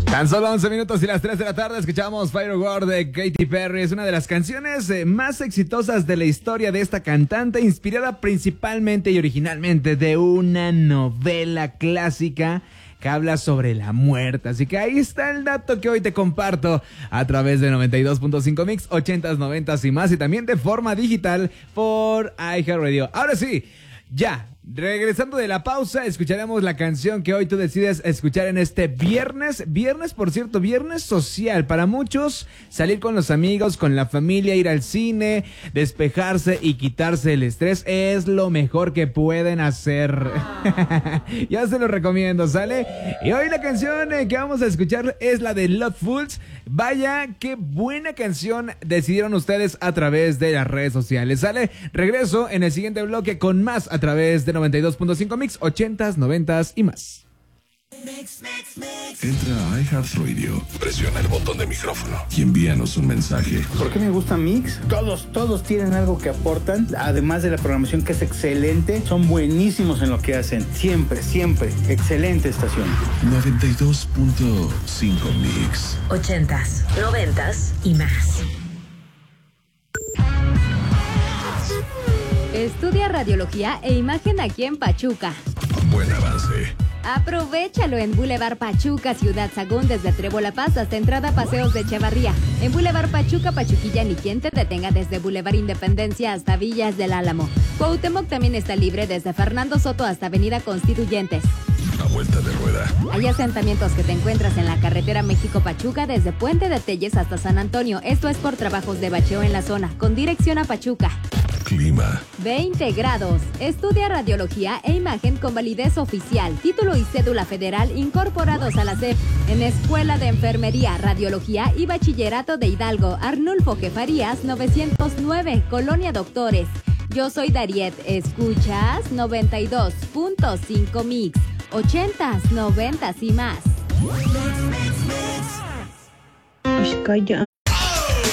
Tan solo 11 minutos y las 3 de la tarde escuchamos Firework de Katy Perry. Es una de las canciones más exitosas de la historia de esta cantante, inspirada principalmente y originalmente de una novela clásica que habla sobre la muerte. Así que ahí está el dato que hoy te comparto a través de 92.5 Mix, 80s, 90s y más, y también de forma digital por iHeartRadio. Ahora sí, ya. Regresando de la pausa, escucharemos la canción que hoy tú decides escuchar en este viernes. Viernes, por cierto, viernes social. Para muchos, salir con los amigos, con la familia, ir al cine, despejarse y quitarse el estrés es lo mejor que pueden hacer. Ya se lo recomiendo, ¿sale? Y hoy la canción que vamos a escuchar es la de Lovefuls. Vaya, qué buena canción decidieron ustedes a través de las redes sociales, ¿sale? Regreso en el siguiente bloque con más a través de 92.5 Mix, 80s, 90s y más. Entra a iHeartRadio, presiona el botón de micrófono y envíanos un mensaje. ¿Por qué me gusta Mix? Todos tienen algo que aportan, además de la programación que es excelente, son buenísimos en lo que hacen. Siempre, excelente estación. 92.5 Mix. 80s, 90s y más. Estudia radiología e imagen aquí en Pachuca. Buen avance. Aprovéchalo en Boulevard Pachuca, Ciudad Sagún, desde Trébol La Paz hasta entrada Paseos de Echevarría. En Boulevard Pachuca, Pachuquilla, ni quien te detenga desde Boulevard Independencia hasta Villas del Álamo. Cuauhtémoc también está libre desde Fernando Soto hasta Avenida Constituyentes. A vuelta de rueda. Hay asentamientos que te encuentras en la carretera México-Pachuca desde Puente de Telles hasta San Antonio. Esto es por trabajos de bacheo en la zona, con dirección a Pachuca. Clima. 20 grados. Estudia radiología e imagen con validez oficial, título y cédula federal incorporados a la SEP en Escuela de Enfermería, Radiología y Bachillerato de Hidalgo, Arnulfo Farías 909, Colonia Doctores. Yo soy Dariet. Escuchas 92.5 Mix, 80s, 90s y más. Calla.